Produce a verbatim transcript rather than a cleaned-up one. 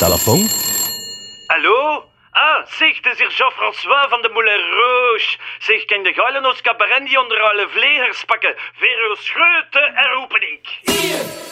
telefoon. Hallo? Ah, zeg, het is hier Jean-François van de Moulin Rouge. Zeg, kan de geilen ons cabaret die onder alle vlegers pakken? Voor uw schreeuwte en roepen ik.